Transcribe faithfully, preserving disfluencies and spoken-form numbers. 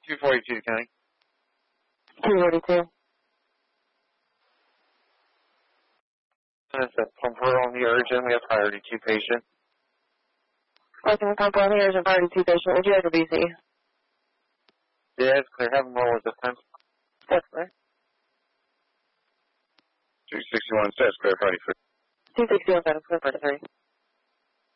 two forty-two, County. two forty-two. That's a pumper on the urgent. We have priority two patient. Welcome to pump on the urgent priority two patient. Would you like a B C? Yeah, it's clear. Have them roll with this time. That's clear. two sixty-one, sets clear, priority three. two sixty-one, clear, priority three.